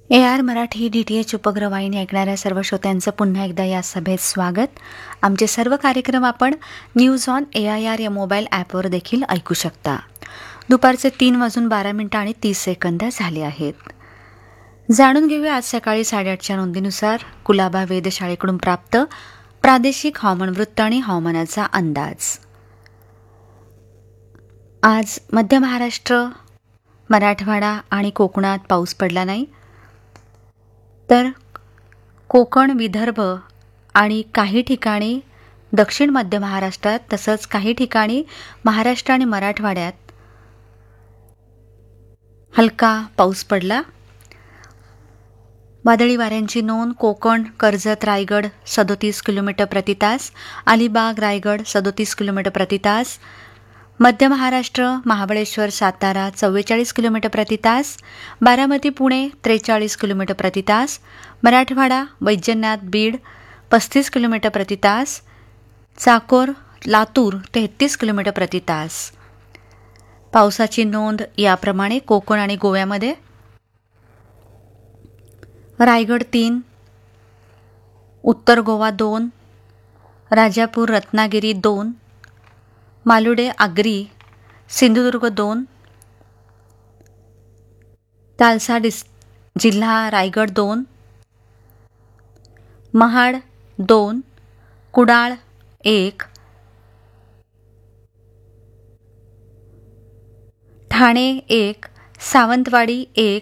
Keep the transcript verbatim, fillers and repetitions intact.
A R Marathi D T H उपग्रह वाहिनी ऐकणाऱ्या सर्व श्रोत्यांचं पुन्हा एकदा या सभेत स्वागत. आमचे सर्व कार्यक्रम आपण news on A I R या मोबाईल ॲपवर देखील ऐकू शकता. दुपारचे तीन वाजून बारा मिनिटं आणि तीस सेकंद झाले आहेत. जाणून घेऊया आज सकाळी साडेआठच्या नोंदीनुसार कुलाबा वेधशाळेकडून प्राप्त प्रादेशिक हवामान वृत्त आणि हवामानाचा अंदाज. आज मध्य महाराष्ट्र, मराठवाडा आणि कोकणात पाऊस पडला नाही, तर कोकण, विदर्भ आणि काही ठिकाणी दक्षिण मध्य महाराष्ट्रात तसंच काही ठिकाणी महाराष्ट्र आणि मराठवाड्यात हलका पाऊस पडला. वादळी वाऱ्यांची नोंद कोकण, कर्जत, रायगड सदोतीस किलोमीटर प्रति तास, अलिबाग, रायगड सदोतीस किलोमीटर प्रति तास, मध्य महाराष्ट्र, महाबळेश्वर, सातारा चव्वेचाळीस किलोमीटर प्रति तास, बारामती, पुणे त्रेचाळीस किलोमीटर प्रति तास, मराठवाडा, वैजनाथ, बीड पस्तीस किलोमीटर प्रति तास, चाकोर, लातूर तेहतीस किलोमीटर प्रति तास. पावसाची नोंद याप्रमाणे कोकण आणि गोव्यामध्ये रायगड तीन, उत्तर गोवा दोन, राजापूर, रत्नागिरी दोन, मालुडे, आग्री, सिंधुदुर्ग दोन, तालसा डिस जिल्हा रायगड दोन, महाड दोन, कुडाळ एक, ठाणे एक, सावंतवाडी एक,